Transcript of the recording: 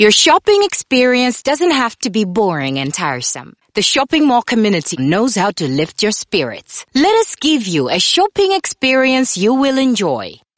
Your shopping experience doesn't have to be boring and tiresome. The shopping mall community knows how to lift your spirits. Let us give you a shopping experience you will enjoy.